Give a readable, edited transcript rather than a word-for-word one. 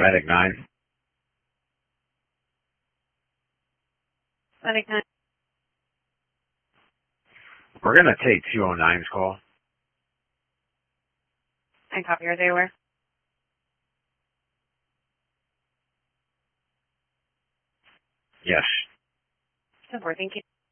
Medic 9. Medic 9. We're going to take 209's call. I copy. Are they aware? Yes. 10-4, thank you.